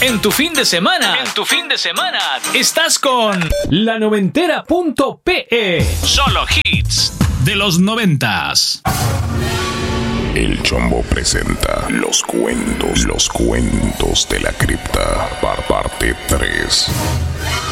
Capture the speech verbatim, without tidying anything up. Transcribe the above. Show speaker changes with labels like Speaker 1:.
Speaker 1: En tu fin de semana, en tu fin de semana, estás con la noventera punto pe. Solo hits de los noventas.
Speaker 2: El Chombo presenta los cuentos, los cuentos de la cripta, par parte tres.